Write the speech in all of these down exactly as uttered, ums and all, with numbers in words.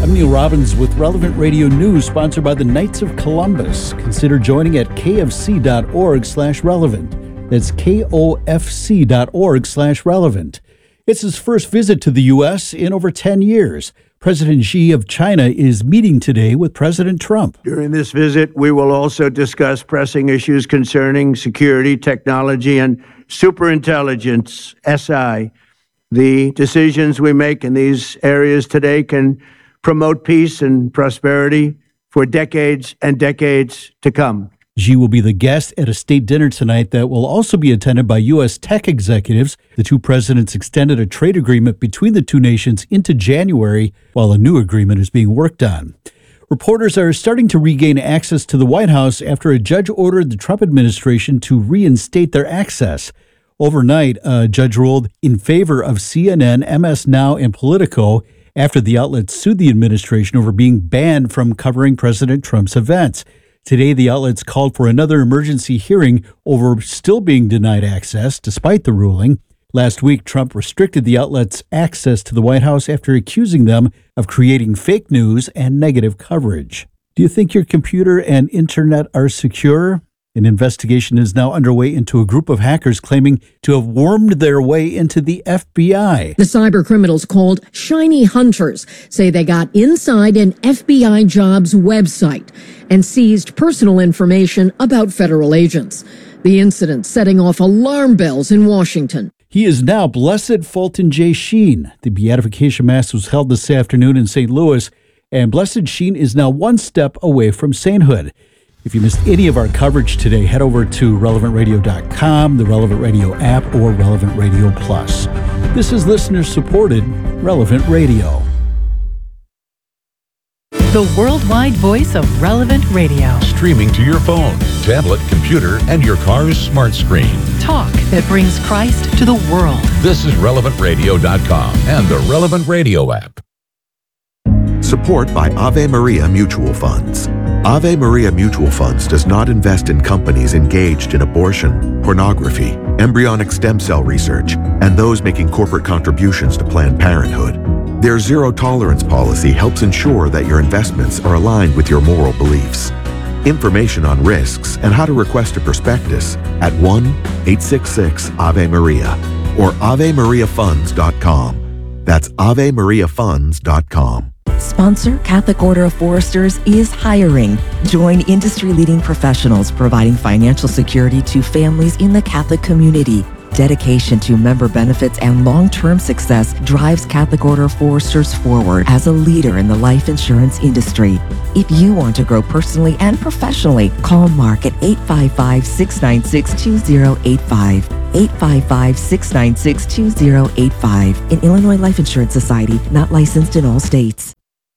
I'm Neil Robbins with Relevant Radio News, sponsored by the Knights of Columbus. Consider joining at kfc.org slash relevant. That's kofc.org slash relevant. It's his first visit to the U S in over ten years. President Xi of China is meeting today with President Trump. During this visit, we will also discuss pressing issues concerning security, technology, and superintelligence, S I. The decisions we make in these areas today can promote peace and prosperity for decades and decades to come. Xi will be the guest at a state dinner tonight that will also be attended by U S tech executives. The two presidents extended a trade agreement between the two nations into January, while a new agreement is being worked on. Reporters are starting to regain access to the White House after a judge ordered the Trump administration to reinstate their access. Overnight, a judge ruled in favor of C N N, M S Now, and Politico after the outlets sued the administration over being banned from covering President Trump's events. Today, the outlets called for another emergency hearing over still being denied access despite the ruling. Last week, Trump restricted the outlets' access to the White House after accusing them of creating fake news and negative coverage. Do you think your computer and internet are secure? An investigation is now underway into a group of hackers claiming to have wormed their way into the F B I. The cyber criminals called Shiny Hunters say they got inside an F B I jobs website and seized personal information about federal agents. The incident setting off alarm bells in Washington. He is now Blessed Fulton J. Sheen. The beatification mass was held this afternoon in Saint Louis, and Blessed Sheen is now one step away from sainthood. If you missed any of our coverage today, head over to relevant radio dot com, the Relevant Radio app, or Relevant Radio Plus. This is listener-supported Relevant Radio. The worldwide voice of Relevant Radio. Streaming to your phone, tablet, computer, and your car's smart screen. Talk that brings Christ to the world. This is relevant radio dot com and the Relevant Radio app. Support by Ave Maria Mutual Funds. Ave Maria Mutual Funds does not invest in companies engaged in abortion, pornography, embryonic stem cell research, and those making corporate contributions to Planned Parenthood. Their zero-tolerance policy helps ensure that your investments are aligned with your moral beliefs. Information on risks and how to request a prospectus at one eight six six Ave Maria or ave maria funds dot com. That's ave maria funds dot com. Sponsor Catholic Order of Foresters is hiring. Join industry-leading professionals providing financial security to families in the Catholic community. Dedication to member benefits and long-term success drives Catholic Order of Foresters forward as a leader in the life insurance industry. If you want to grow personally and professionally, call Mark at eight five five, six nine six, two zero eight five. eight five five, six nine six, two zero eight five. An Illinois Life Insurance Society, not licensed in all states.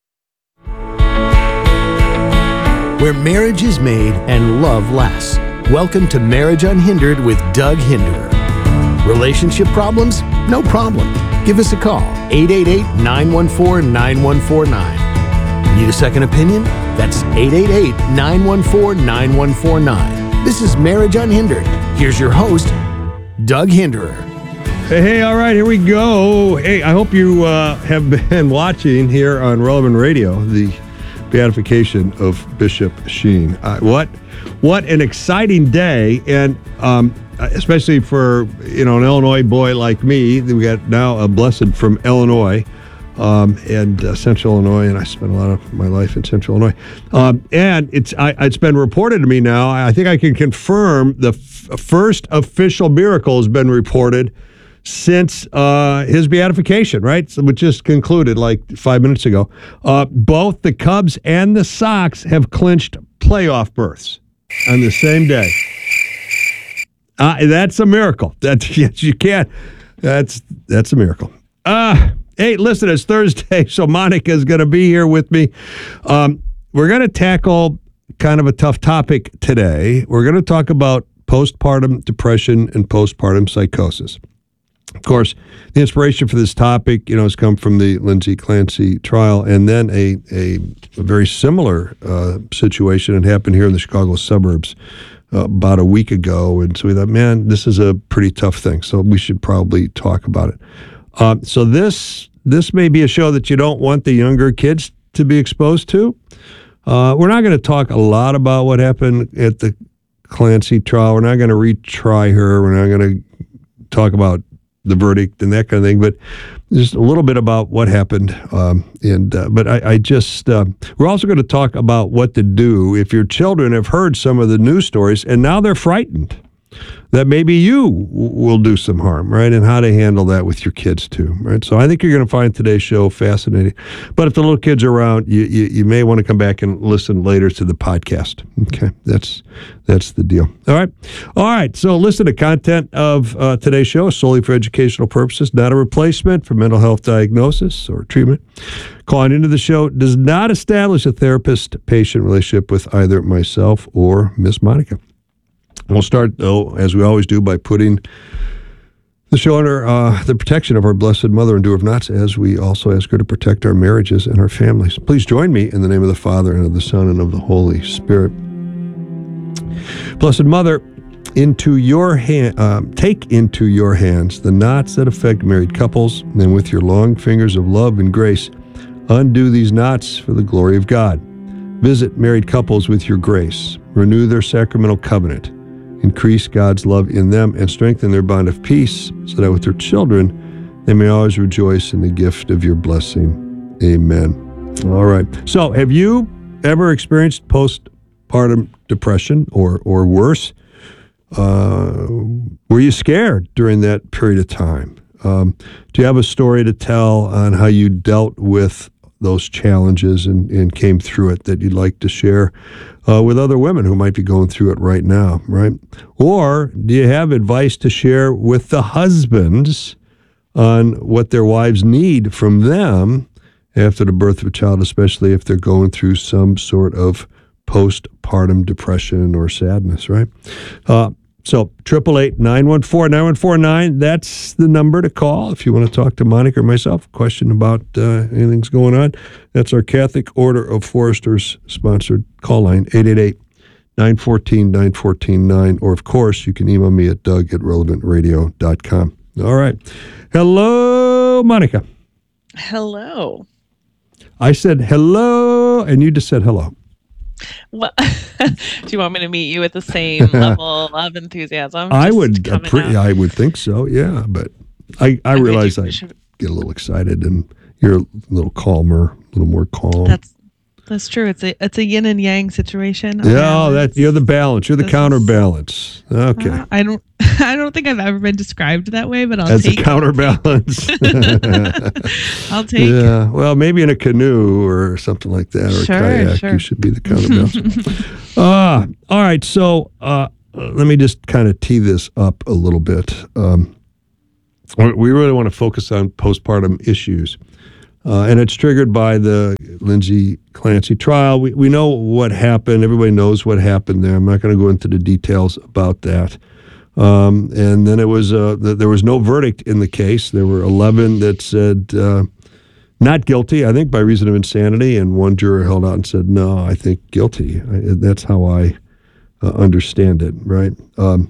Where marriage is made and love lasts. Welcome to Marriage Unhindered with Doug Hinderer. Relationship problems? No problem. Give us a call, eight eight eight, nine one four, nine one four nine. Need a second opinion? That's eight eight eight, nine one four, nine one four nine. This is Marriage Unhindered. Here's your host, Doug Hinderer. Hey, hey, all right, here we go. Hey, I hope you uh, have been watching here on Relevant Radio, the beatification of Bishop Sheen. Uh, what what an exciting day, and um, especially for, you know, an Illinois boy like me. We got now a blessed from Illinois um, and uh, Central Illinois, and I spent a lot of my life in Central Illinois. Um, and it's I, it's been reported to me now, I think I can confirm the f- first official miracle has been reported since uh, his beatification, right? So, which just concluded like five minutes ago. Uh, both the Cubs and the Sox have clinched playoff berths on the same day. Uh, that's a miracle. That's yes, you can't. That's that's a miracle. Uh, hey, listen, it's Thursday, so Monica's going to be here with me. Um, we're going to tackle kind of a tough topic today. We're going to talk about postpartum depression and postpartum psychosis. Of course, the inspiration for this topic, you know, has come from the Lindsay Clancy trial, and then a a, a very similar uh, situation had happened here in the Chicago suburbs uh, about a week ago. And so we thought, man, this is a pretty tough thing, so we should probably talk about it. Uh, so this this may be a show that you don't want the younger kids to be exposed to. Uh, we're not going to talk a lot about what happened at the Clancy trial. We're not going to retry her. We're not going to talk about the verdict and that kind of thing, but just a little bit about what happened. Um, and uh, but I, I just uh, we're also going to talk about what to do if your children have heard some of the news stories and now they're frightened that maybe you w- will do some harm, right? And how to handle that with your kids too, right? So I think you're going to find today's show fascinating. But if the little kids are around, you you, you may want to come back and listen later to the podcast. Okay, that's that's the deal. All right, all right. So listen, the content of uh, today's show is solely for educational purposes, not a replacement for mental health diagnosis or treatment. Calling into the show does not establish a therapist-patient relationship with either myself or Miss Monica. We'll start, though, as we always do, by putting the show under uh, the protection of our Blessed Mother, and do of nots, as we also ask her to protect our marriages and our families. Please join me in the name of the Father, and of the Son, and of the Holy Spirit. Blessed Mother, into your hand, um, take into your hands the knots that affect married couples, and with your long fingers of love and grace, undo these knots for the glory of God. Visit married couples with your grace. Renew their sacramental covenant. Increase God's love in them and strengthen their bond of peace so that with their children, they may always rejoice in the gift of your blessing. Amen. All right. So have you ever experienced postpartum depression or, or worse? Uh, were you scared during that period of time? Um, do you have a story to tell on how you dealt with those challenges and, and came through it that you'd like to share uh, with other women who might be going through it right now, right? Or do you have advice to share with the husbands on what their wives need from them after the birth of a child, especially if they're going through some sort of postpartum depression or sadness, right? Uh, So, eight eight eight, nine one four, nine one four nine, that's the number to call if you want to talk to Monica or myself, question about uh, anything's going on. That's our Catholic Order of Foresters sponsored call line, eight eight eight, nine one four, nine one four nine, or of course, you can email me at doug at relevant radio dot com. All right. Hello, Monica. Hello. I said hello, and you just said hello. Well, do you want me to meet you at the same level of enthusiasm? I would, uh, pre- I would think so. Yeah, but I, I okay, realize you, I should... get a little excited, and you're a little calmer, a little more calm. That's that's true. It's a it's a yin and yang situation. Yeah, that you're the balance. You're the this counterbalance. Is, okay. Uh, I don't. I don't think I've ever been described that way, but I'll As take a counterbalance. I'll take. Yeah. Well, maybe in a canoe or something like that, or sure, a kayak, sure. you should be the counterbalance. uh, all right. So uh, let me just kind of tee this up a little bit. Um, we really want to focus on postpartum issues. Uh, and it's triggered by the Lindsay Clancy trial. We we know what happened. Everybody knows what happened there. I'm not going to go into the details about that. Um, and then it was uh, th- there was no verdict in the case. There were eleven that said uh, not guilty, I think by reason of insanity, and one juror held out and said, no, I think guilty. I, that's how I uh, understand it, right? Um,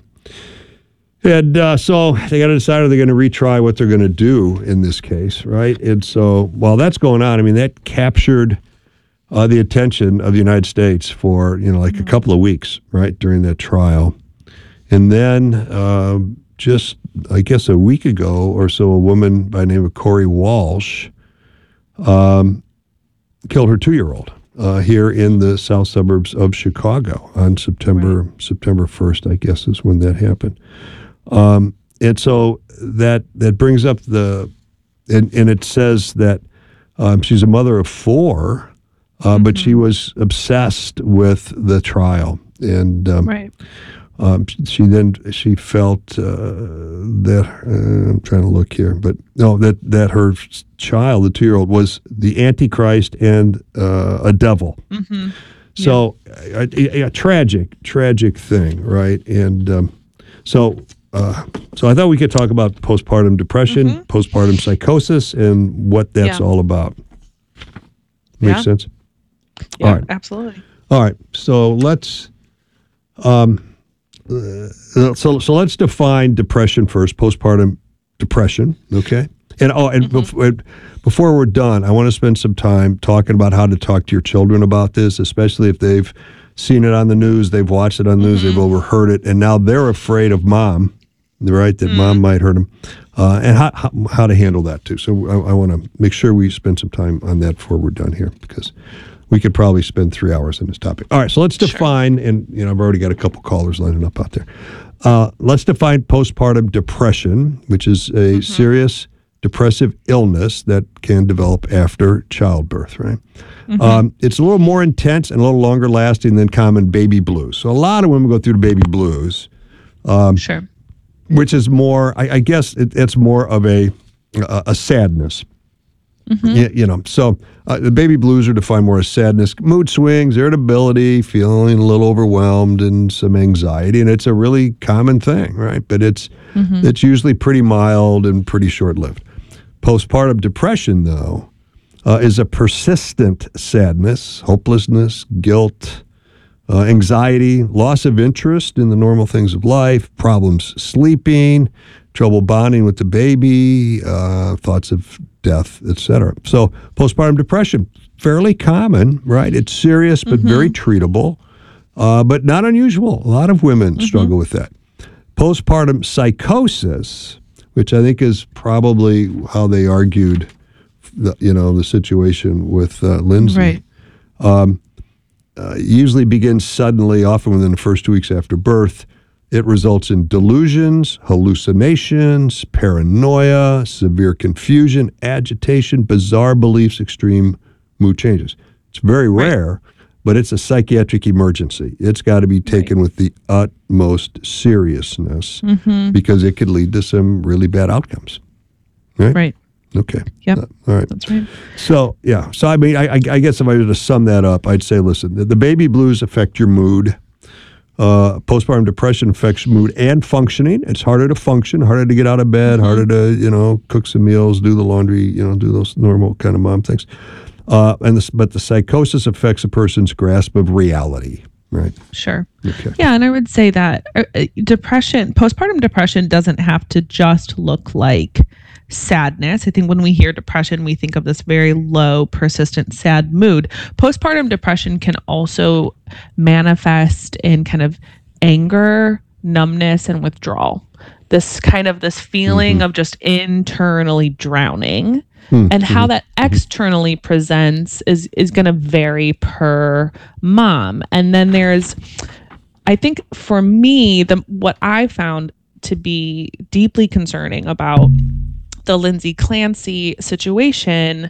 And uh, so they got to decide, are they going to retry what they're going to do in this case, right? And so while that's going on, I mean, that captured uh, the attention of the United States for, you know, like a couple of weeks, right, during that trial. And then uh, just, I guess, a week ago or so, a woman by the name of Corey Walsh um, killed her two-year-old uh, here in the south suburbs of Chicago on September right. September first, I guess, is when that happened. Um, and so that that brings up the, and, and it says that um, she's a mother of four, uh, mm-hmm. but she was obsessed with the trial. And um, right. um, she then, she felt uh, that, uh, I'm trying to look here, but no, that, that her child, the two-year-old, was the Antichrist and uh, a devil. Mm-hmm. So yeah. a, a, a tragic, tragic thing, right? And um, so... Uh, so I thought we could talk about postpartum depression, mm-hmm. postpartum psychosis, and what that's yeah. all about. Makes yeah. sense? Yeah, all right. Absolutely. All right. So let's um, uh, so so let's define depression first. Postpartum depression, okay? And oh, and Mm-hmm. before, before we're done, I want to spend some time talking about how to talk to your children about this, especially if they've seen it on the news, they've watched it on the news, Mm-hmm. they've overheard it, and now they're afraid of mom, right? That Mm. mom might hurt them, uh, and how, how how to handle that too. So I, I want to make sure we spend some time on that before we're done here, because we could probably spend three hours on this topic. All right, so let's define, and you know, I've already got a couple callers lining up out there. Uh, let's define postpartum depression, which is a Mm-hmm. serious depressive illness that can develop after childbirth, right? Mm-hmm. Um, it's a little more intense and a little longer lasting than common baby blues. So a lot of women go through the baby blues, Sure. which is more, I, I guess it, it's more of a a, a sadness. Mm-hmm. You, you know, so uh, the baby blues are defined more as sadness, mood swings, irritability, feeling a little overwhelmed, and some anxiety, and it's a really common thing, right? But it's Mm-hmm. it's usually pretty mild and pretty short-lived. Postpartum depression, though, uh, is a persistent sadness, hopelessness, guilt, uh, anxiety, loss of interest in the normal things of life, problems sleeping, trouble bonding with the baby, uh, thoughts of death, et cetera. So postpartum depression, fairly common, right? It's serious but Mm-hmm. very treatable, uh, but not unusual. A lot of women Mm-hmm. struggle with that. Postpartum psychosis, which I think is probably how they argued, the, you know, the situation with uh, Lindsay. Right. Uh, usually begins suddenly, often within the first two weeks after birth. It results in delusions, hallucinations, paranoia, severe confusion, agitation, bizarre beliefs, extreme mood changes. It's very rare, but it's a psychiatric emergency. It's got to be taken with the utmost seriousness Mm-hmm. because it could lead to some really bad outcomes. Right? Right. Okay. Yep. Uh, all right. That's right. So, yeah. So, I mean, I, I I guess if I were to sum that up, I'd say, listen, the, the baby blues affect your mood. Uh, postpartum depression affects mood and functioning. It's harder to function, harder to get out of bed, Mm-hmm. harder to, you know, cook some meals, do the laundry, you know, do those normal kind of mom things. Uh, and this, but the psychosis affects a person's grasp of reality, right? Sure. Okay. Yeah, and I would say that uh, uh, depression, postpartum depression doesn't have to just look like sadness. I think when we hear depression, we think of this very low, persistent, sad mood. Postpartum depression can also manifest in kind of anger, numbness, and withdrawal. This kind of this feeling Mm-hmm. of just internally drowning. Hmm. And how that externally presents is is going to vary per mom. And then there's, I think for me, the what I found to be deeply concerning about the Lindsay Clancy situation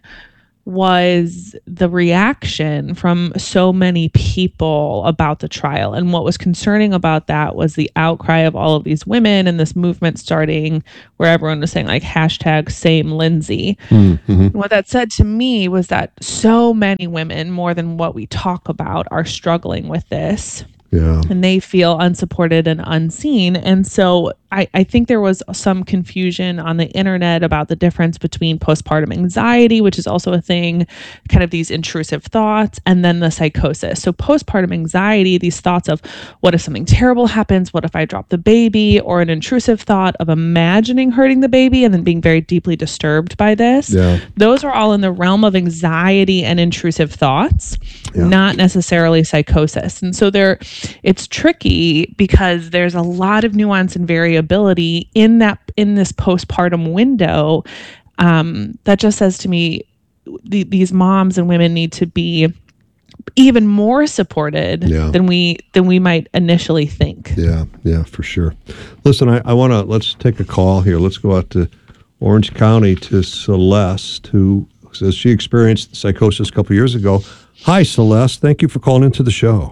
was the reaction from so many people about the trial. And what was concerning about that was the outcry of all of these women and this movement starting where everyone was saying like hashtag same Lindsay. Mm-hmm. And what that said to me was that so many women, more than what we talk about, are struggling with this. Yeah. And they feel unsupported and unseen. And so I, I think there was some confusion on the internet about the difference between postpartum anxiety, which is also a thing, kind of these intrusive thoughts, and then the psychosis. So postpartum anxiety, these thoughts of what if something terrible happens? What if I drop the baby? Or an intrusive thought of imagining hurting the baby and then being very deeply disturbed by this. Yeah. Those are all in the realm of anxiety and intrusive thoughts, Yeah. not necessarily psychosis. And so there, it's tricky because there's a lot of nuance and variability in that in this postpartum window. Um, that just says to me, the, these moms and women need to be even more supported Yeah. than we than we might initially think. Yeah, yeah, for sure. Listen, I, I want to, let's take a call here. Let's go out to Orange County to Celeste, who says she experienced psychosis a couple years ago. Hi, Celeste. Thank you for calling into the show.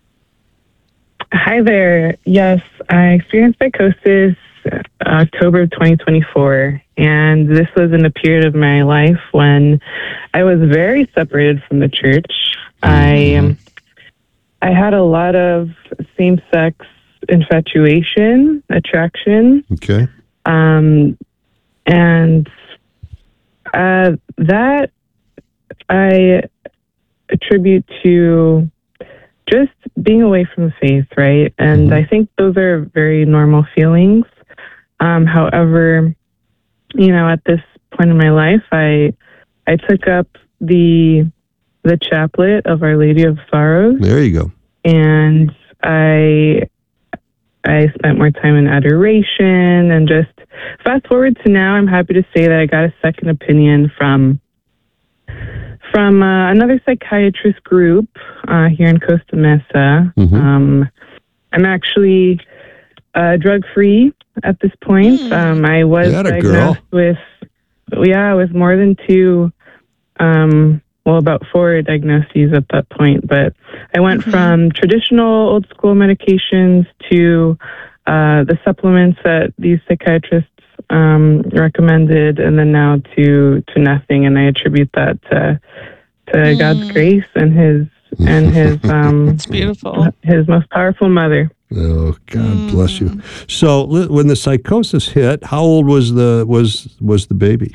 Hi there. Yes, I experienced psychosis uh, October of twenty twenty-four, and this was in a period of my life when I was very separated from the church. I um, I had a lot of same-sex infatuation, attraction, Okay. um, and uh, that I attribute to just being away from the faith, right? And I think those are very normal feelings. Um, however, you know, at this point in my life, I I took up the the chaplet of Our Lady of Sorrows. There you go. And I I spent more time in adoration, and just fast forward to now, I'm happy to say that I got a second opinion from from uh, another psychiatrist group uh, here in Costa Mesa. Mm-hmm. Um, I'm actually uh, drug-free at this point. Mm. Um, I was That a diagnosed with, yeah, with more than two, um, well, about four diagnoses at that point. But I went Mm-hmm. from traditional old-school medications to uh, the supplements that these psychiatrists um, recommended, and then now to to nothing. And I attribute that to to Mm. God's grace and His and His um, It's beautiful. His most powerful mother. Oh, God bless you. So li- when the psychosis hit, how old was the was was the baby?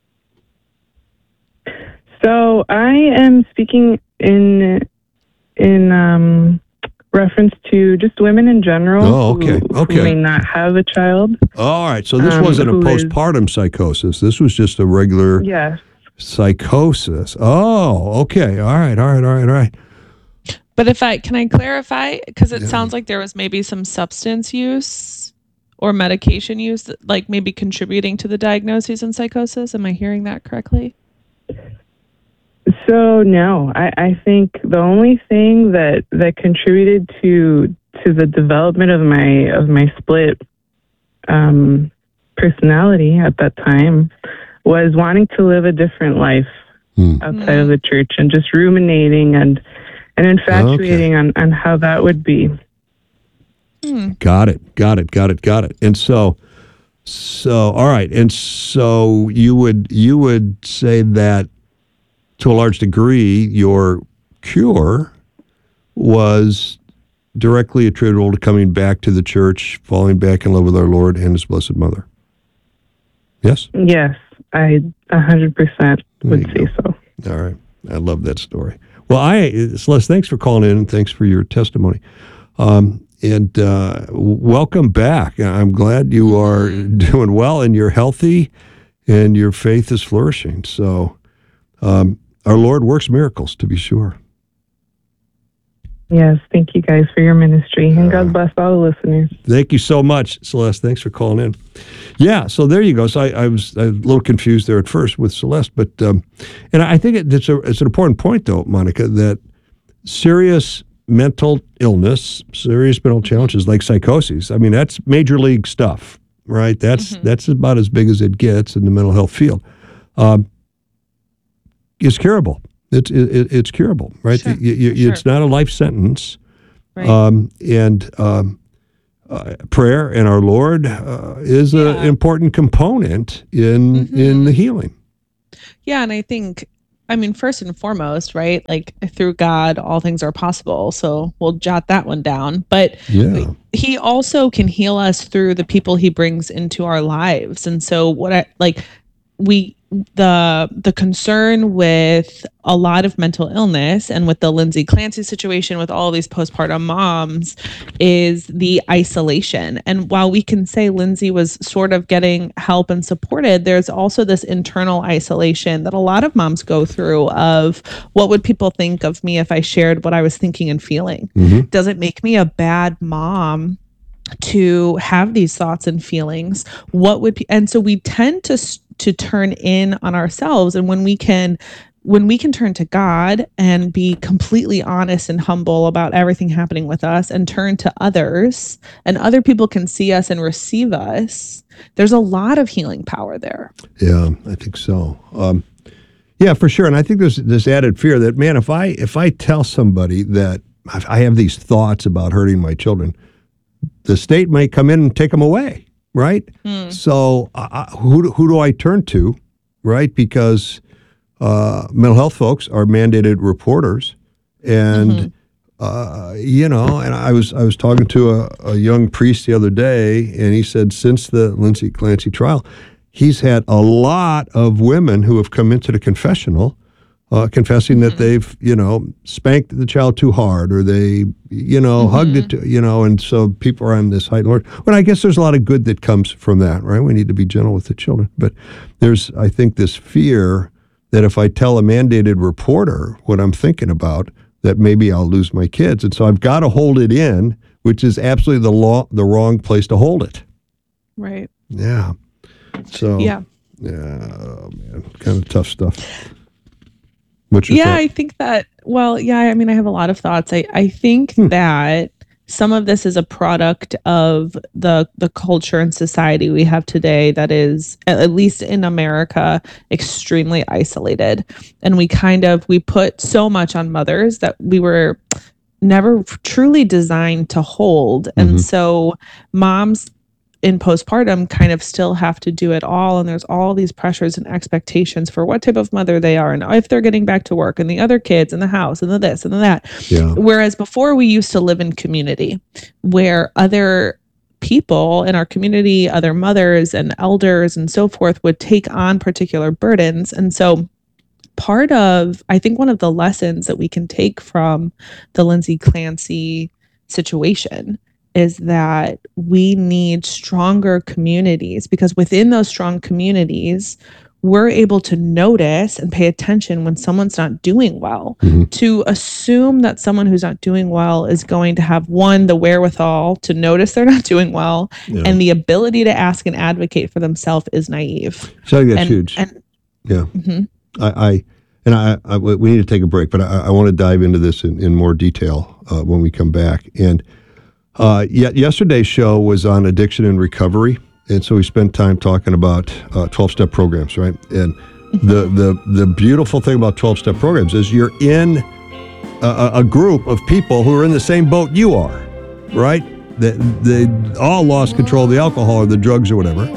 So I am speaking in in um, reference to just women in general. Oh, okay, who, okay. who may not have a child. All right. So this Um, wasn't a who is- postpartum psychosis. This was just a regular Yes. psychosis. Oh, okay. All right. All right. All right. All right. But if I can I clarify, because it sounds like there was maybe some substance use or medication use, that, like maybe contributing to the diagnoses and psychosis. Am I hearing that correctly? So no, I, I think the only thing that, that contributed to to the development of my of my split um, personality at that time was wanting to live a different life Hmm. outside of the church, and just ruminating and and infatuating on, on how that would be. Got it. Got it. Got it. Got it. And so, so all right. And so you would you would say that to a large degree your cure was directly attributable to coming back to the church, falling back in love with our Lord and His Blessed Mother. Yes? Yes, I a hundred percent would say so. All right. I love that story. Well, I, Celeste, thanks for calling in and thanks for your testimony. Um, and uh, w- welcome back. I'm glad you are doing well and you're healthy and your faith is flourishing. So um, our Lord works miracles, to be sure. Yes, thank you guys for your ministry, and God bless all the listeners. Thank you so much, Celeste. Thanks for calling in. Yeah, so there you go. So I, I was a little confused there at first with Celeste, but um, and I think it, it's a it's an important point though, Monica, that serious mental illness, serious mental challenges like psychoses. I mean, that's major league stuff, right? That's Mm-hmm. that's about as big as it gets in the mental health field. Um, it's curable. It's it, it's curable, right? Sure. You- you- Sure. It's not a life sentence. Right. Um, and um, uh, prayer and our Lord uh, is an Yeah. important component in Mhm. in the healing. Yeah, and I think, I mean, first and foremost, right? Like through God, all things are possible. So we'll jot that one down. But Yeah. He also can heal us through the people He brings into our lives. And so what I like, we the the concern with a lot of mental illness and with the Lindsay Clancy situation with all these postpartum moms is the isolation. And while we can say Lindsay was sort of getting help and supported, there's also this internal isolation that a lot of moms go through of what would people think of me if I shared what I was thinking and feeling? Mhm. Does it make me a bad mom to have these thoughts and feelings? What would pe- and so we tend to s- to turn in on ourselves, and when we can when we can turn to God and be completely honest and humble about everything happening with us and turn to others, and other people can see us and receive us, there's a lot of healing power there. Yeah, I think so. Um, yeah, for sure. And I think there's this added fear that, man, if I if I tell somebody that I have these thoughts about hurting my children, the state may come in and take them away, right? Mm. So uh, who do- who do I turn to, right? Because uh, mental health folks are mandated reporters, and Mm-hmm. uh, you know, and I was I was talking to a, a young priest the other day, and he said since the Lindsay Clancy trial, he's had a lot of women who have come into the confessional uh, confessing that they've, you know, spanked the child too hard, or they, you know, mm-hmm. hugged it, too, you know, and so people are on this heightened alert. But I guess there's a lot of good that comes from that, right? We need to be gentle with the children. But there's, I think, this fear that if I tell a mandated reporter what I'm thinking about, that maybe I'll lose my kids. And so I've got to hold it in, which is absolutely the law, the wrong place to hold it. Right. Yeah. So, yeah. Yeah, oh man, kind of tough stuff. What's your yeah, thought? I think that, well, yeah, I mean, I have a lot of thoughts. I, I think hmm. that some of this is a product of the the culture and society we have today that is, at least in America, extremely isolated. And we kind of, we put so much on mothers that we were never truly designed to hold. And mm-hmm. so moms in postpartum kind of still have to do it all. And there's all these pressures and expectations for what type of mother they are and if they're getting back to work and the other kids and the house and the this and the that. Yeah. Whereas before we used to live in community where other people in our community, other mothers and elders and so forth would take on particular burdens. And so part of, I think one of the lessons that we can take from the Lindsay Clancy situation is that we need stronger communities, because within those strong communities, we're able to notice and pay attention when someone's not doing well. Mm-hmm. To assume that someone who's not doing well is going to have, one, the wherewithal to notice they're not doing well, yeah. and the ability to ask and advocate for themselves is naive. So that's and, huge. And, yeah. Mm-hmm. I, I and I, I, we need to take a break, but I, I want to dive into this in, in more detail uh, when we come back. And Uh, yet yesterday's show was on addiction and recovery, and so we spent time talking about uh, twelve-step programs, right? And the the the beautiful thing about twelve-step programs is you're in a, a group of people who are in the same boat you are, right? They, they all lost control of the alcohol or the drugs or whatever,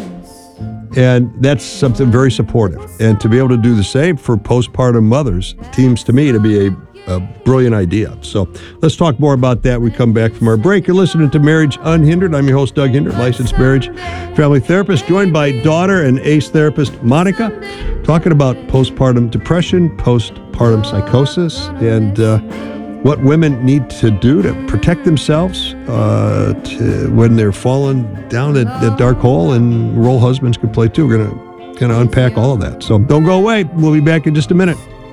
and that's something very supportive. And to be able to do the same for postpartum mothers seems to me to be a A brilliant idea. So let's talk more about that when we come back from our break. You're listening to Marriage Unhindered. I'm your host, Doug Hinder, licensed marriage family therapist, joined by daughter and ACE therapist, Monica, talking about postpartum depression, postpartum psychosis, and uh, what women need to do to protect themselves uh, to, when they're falling down that, that dark hole, and role husbands can play too. We're going to kind of unpack all of that. So don't go away. We'll be back in just a minute.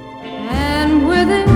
And with it,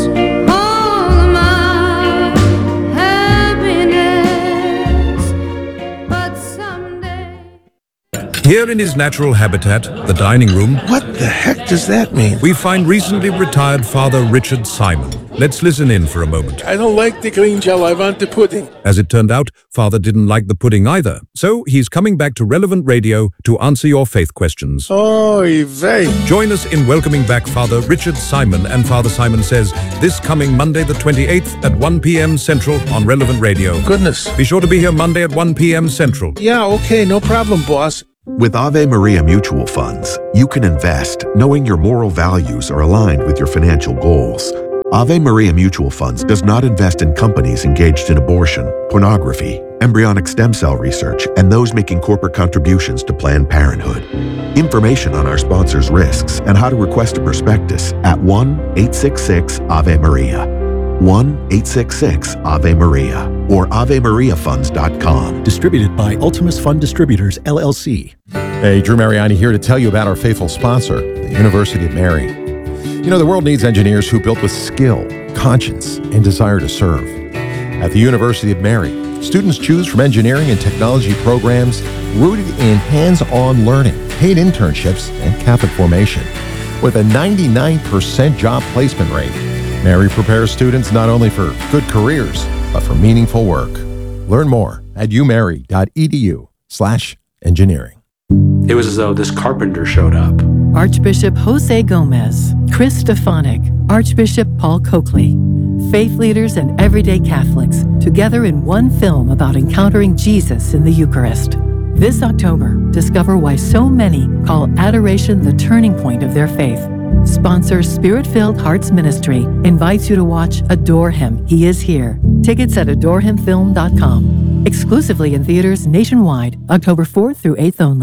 Here in his natural habitat, the dining room, what the heck does that mean? we find recently retired Father Richard Simon. Let's listen in for a moment. I don't like the green jello, I want the pudding. As it turned out, Father didn't like the pudding either. So he's coming back to Relevant Radio to answer your faith questions. Oy vey. Join us in welcoming back Father Richard Simon and Father Simon Says this coming Monday the twenty-eighth at one p.m. Central on Relevant Radio. Goodness. Be sure to be here Monday at one p.m. Central. Yeah, okay, no problem, boss. With Ave Maria Mutual Funds, you can invest knowing your moral values are aligned with your financial goals. Ave Maria Mutual Funds does not invest in companies engaged in abortion, pornography, embryonic stem cell research, and those making corporate contributions to Planned Parenthood. Information on our sponsors' risks and how to request a prospectus at one eight six six Ave Maria. one eight six six Ave Maria or ave maria funds dot com. Distributed by Ultimus Fund Distributors, L L C. Hey, Drew Mariani here to tell you about our faithful sponsor, the University of Mary. You know, the world needs engineers who built with skill, conscience, and desire to serve. At the University of Mary, students choose from engineering and technology programs rooted in hands-on learning, paid internships, and Catholic formation. With a ninety-nine percent job placement rate, Mary prepares students not only for good careers, but for meaningful work. Learn more at umary.edu slash engineering. It was as though this carpenter showed up. Archbishop Jose Gomez, Chris Stefanik, Archbishop Paul Coakley. Faith leaders and everyday Catholics together in one film about encountering Jesus in the Eucharist. This October, discover why so many call adoration the turning point of their faith. Sponsor Spirit-Filled Hearts Ministry invites you to watch Adore Him, He Is Here. Tickets at adore him film dot com. Exclusively in theaters nationwide, October fourth through eighth only.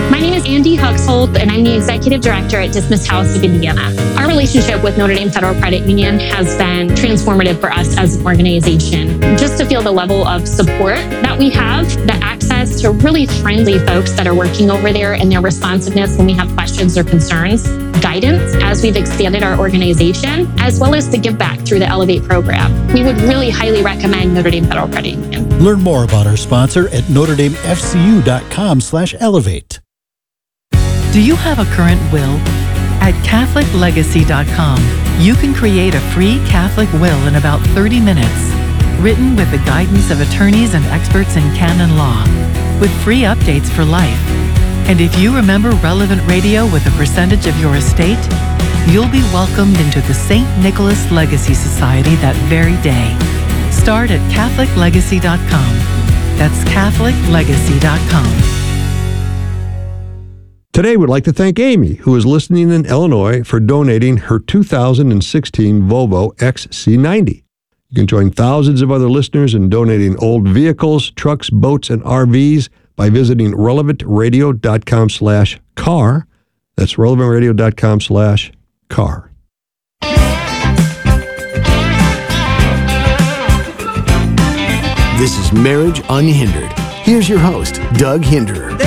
My name is Andy Huxhold, and I'm the Executive Director at Dismas House of Indiana. Our relationship with Notre Dame Federal Credit Union has been transformative for us as an organization. Just to feel the level of support that we have, the access to really friendly folks that are working over there, and their responsiveness when we have questions or concerns, guidance as we've expanded our organization, as well as the give back through the Elevate program. We would really highly recommend Notre Dame Federal Credit Union. Learn more about our sponsor at notre dame f c u dot com slash elevate. Do you have a current will? At catholic legacy dot com, you can create a free Catholic will in about thirty minutes, written with the guidance of attorneys and experts in canon law, with free updates for life. And if you remember relevant radio with a percentage of your estate, you'll be welcomed into the Saint Nicholas Legacy Society that very day. Start at catholic legacy dot com. That's catholic legacy dot com. Today, we'd like to thank Amy, who is listening in Illinois, for donating her two thousand sixteen Volvo X C ninety. You can join thousands of other listeners in donating old vehicles, trucks, boats, and R Vs by visiting relevant radio dot com slash car. That's relevant radio dot com slash car. This is Marriage Unhindered. Here's your host, Doug Hinderer.